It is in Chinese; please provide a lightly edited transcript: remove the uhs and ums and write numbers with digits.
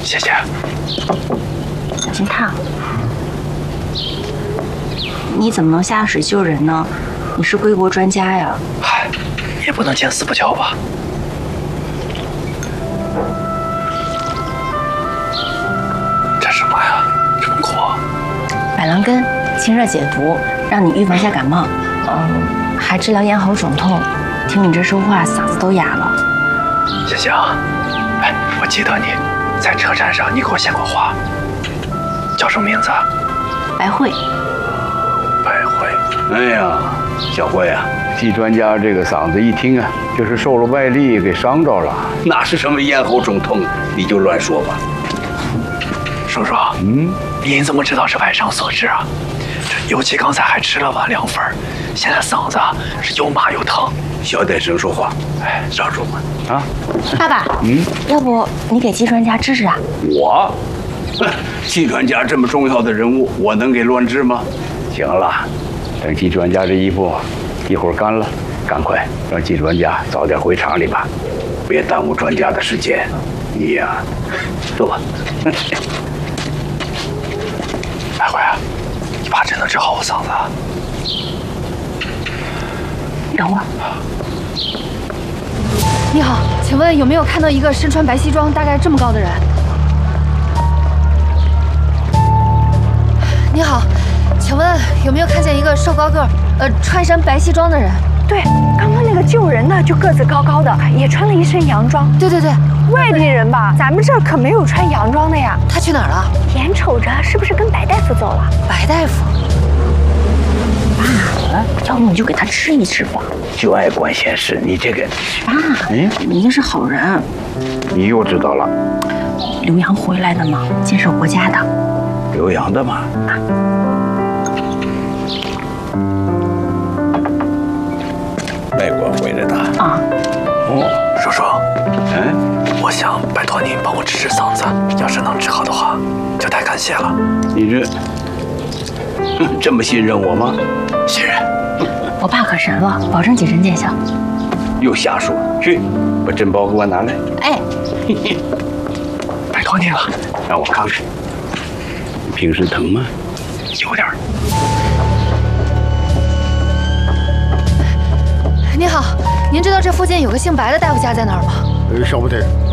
谢谢。 金叹，你怎么能下水救人呢？你是归国专家呀。 嗨，也不能见死不救吧。这什么呀？这么苦？ 百狼根，清热解毒，让你预防下感冒。还治疗咽喉肿痛。听你这说话，嗓子都哑了。 谢谢啊。哎，我记得你在车站上，你给我献过花。叫什么名字？ 白慧。 白慧。 哎呀，小慧啊，季专家这个嗓子一听啊，就是受了外力给伤着了，哪是什么咽喉肿痛，你就乱说吧。 叔叔，您怎么知道是外伤所致啊？尤其刚才还吃了碗凉粉，现在嗓子是又麻又疼。 小点声说话，哎，少说话啊。 爸爸，要不你给季专家治治啊？ 我，季专家这么重要的人物，我能给乱治吗？行了，等季专家这衣服一会儿干了，赶快让季专家早点回厂里吧，别耽误专家的时间。你呀，走吧。 白慧，你爸真能治好我嗓子？ 等会儿。 你好，请问有没有看到一个身穿白西装、大概这么高的人？你好，请问有没有看见一个瘦高个穿身白西装的人？ 对，刚刚那个救人的就个子高高的，也穿了一身洋装。 对对对， 外地人吧？咱们这儿可没有穿洋装的呀。 他去哪儿了？ 眼瞅着是不是跟白大夫走了？ 白大夫。 要不你就给他治一治吧。 就爱管闲事，你这个， 爸，你一定是好人。 你又知道了。 刘洋回来的嘛，建设国家的。 刘洋的嘛。外国回来的啊。 哦， 叔叔，我想拜托您帮我治治嗓子，要是能治好的话，就太感谢了。 你这么信任我吗？ 信任。 我爸可神了，保证谨慎见效。 又瞎说，去把针包给我拿来。 哎， 拜托你了， 让我看看。平时疼吗？ 有点。 你好，您知道这附近有个姓白的大夫家在哪儿吗？ 晓不得。